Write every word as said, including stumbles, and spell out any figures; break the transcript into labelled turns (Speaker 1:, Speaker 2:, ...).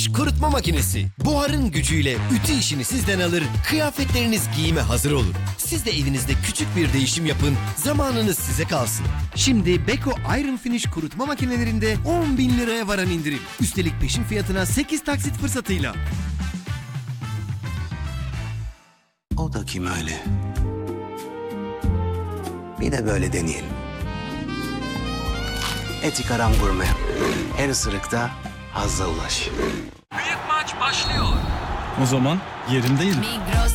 Speaker 1: Kurutma makinesi. Buharın gücüyle ütü işini sizden alır, kıyafetleriniz giyime hazır olur. Siz de evinizde küçük bir değişim yapın, zamanınız size kalsın. Şimdi Beko Iron Finish kurutma makinelerinde on bin liraya varan indirim. Üstelik peşin fiyatına sekiz taksit fırsatıyla.
Speaker 2: O da kim öyle? Bir de böyle deneyelim. Etik Aram Gurme. Her ısırıkta hazza ulaş.
Speaker 3: Büyük maç başlıyor.
Speaker 4: O zaman yerindeyim.
Speaker 5: Migros